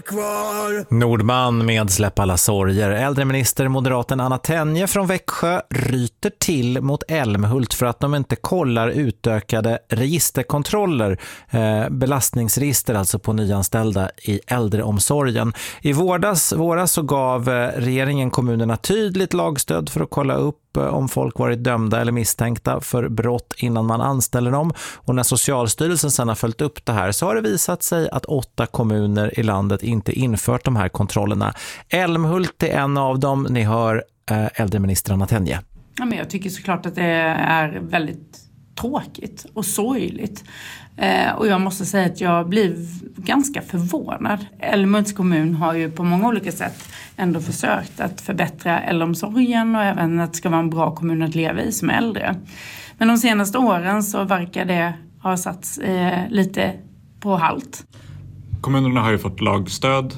Nordman med Släpp alla sorger. Äldreminister moderaten Anna Tenje från Växjö ryter till mot Älmhult för att de inte kollar utökade registerkontroller, belastningsregister alltså på nyanställda i äldreomsorgen. I våras så gav regeringen kommunerna tydligt lagstöd för att kolla upp om folk varit dömda eller misstänkta för brott innan man anställer dem. Och när Socialstyrelsen sedan har följt upp det här så har det visat sig att 8 kommuner i landet inte infört de här kontrollerna. Älmhult är en av dem. Ni hör äldreminister Anna Tenje. Ja, men jag tycker såklart att det är väldigt tråkigt och sorgligt. Och jag måste säga att jag blir ganska förvånad. Älmhults kommun har ju på många olika sätt ändå försökt att förbättra äldreomsorgen och även att det ska vara en bra kommun att leva i som äldre. Men de senaste åren så verkar det ha satts lite på halt. Kommunerna har ju fått lagstöd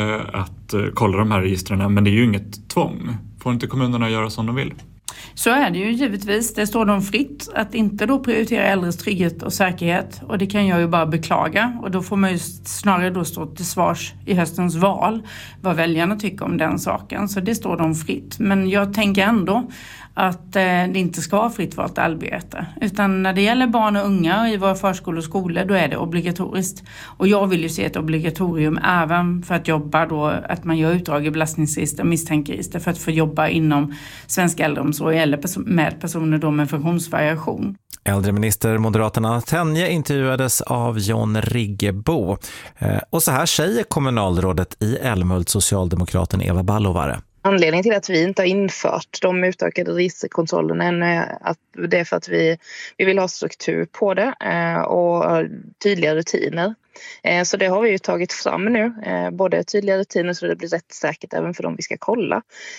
att kolla de här registren, men det är ju inget tvång. Får inte kommunerna göra som de vill? Så är det ju givetvis. Det står dem fritt att inte då prioritera äldres trygghet och säkerhet. Och det kan jag ju bara beklaga. Och då får man ju snarare då stå till svars i höstens val vad väljarna tycker om den saken. Så det står dem fritt. Men jag tänker ändå att det inte ska vara fritt valt arbete. Utan när det gäller barn och unga i våra förskolor och skolor, då är det obligatoriskt. Och jag vill ju se ett obligatorium även för att jobba då, att man gör utdrag i belastningsregister och misstänkeregister för att få jobba inom svensk äldreomsorg eller med personer då med funktionsvariation. Äldreminister moderaterna Tenje intervjuades av John Riggebo. Och så här säger kommunalrådet i Älmhult, socialdemokraten Eva Ballovare. Anledningen till att vi inte har infört de utökade registerkontrollerna än är att det är för att vi vill ha struktur på det och tydliga rutiner. Så det har vi ju tagit fram nu, både tydliga rutiner så det blir rättssäkert även för dem vi ska kolla.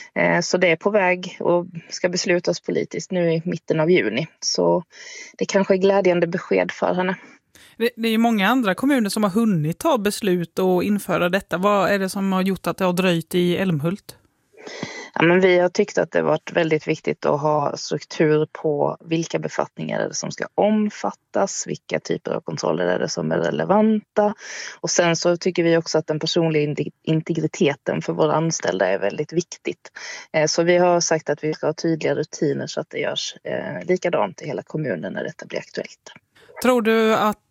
Så det är på väg och ska beslutas politiskt nu i mitten av juni. Så det kanske är glädjande besked för henne. Det är ju många andra kommuner som har hunnit ta beslut och införa detta. Vad är det som har gjort att det har dröjt i Älmhult? Ja, men vi har tyckt att det har varit väldigt viktigt att ha struktur på vilka befattningar är det som ska omfattas, vilka typer av kontroller är det som är relevanta. Och sen så tycker vi också att den personliga integriteten för våra anställda är väldigt viktigt. Så vi har sagt att vi ska ha tydliga rutiner så att det görs likadant i hela kommunen när detta blir aktuellt. Tror du att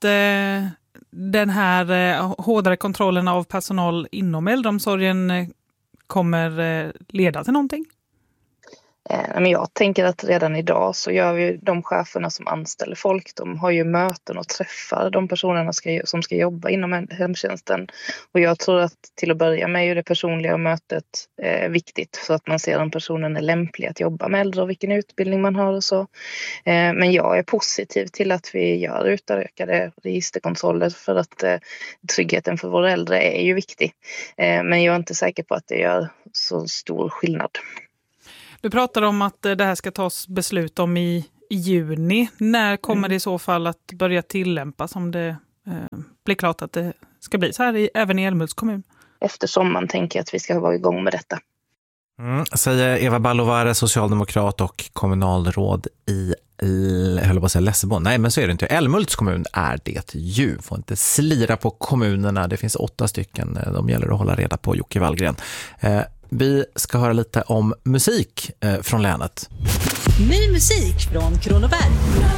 den här hårdare kontrollen av personal inom äldreomsorgen kommer leda till någonting? Men jag tänker att redan idag så gör vi de cheferna som anställer folk, de har ju möten och träffar de personerna som ska jobba inom hemtjänsten. Och jag tror att till att börja med är det personliga mötet viktigt så att man ser om personen är lämplig att jobba med äldre och vilken utbildning man har och så. Men jag är positiv till att vi gör utökade registerkontroller för att tryggheten för våra äldre är ju viktig. Men jag är inte säker på att det gör så stor skillnad. Du pratar om att det här ska tas beslut om i juni. När kommer det i så fall att börja tillämpas om det blir klart att det ska bli så här även i Älmhults kommun? Eftersom man tänker att vi ska vara igång med detta. Säger Eva Ballovare, socialdemokrat och kommunalråd i Lessebo. Nej, men så är det inte. Älmhults kommun är det ju. Får inte slira på kommunerna. Det finns 8 stycken. De gäller att hålla reda på. Jocke Wallgren. Vi ska höra lite om musik från länet. Ny musik från Kronoberg.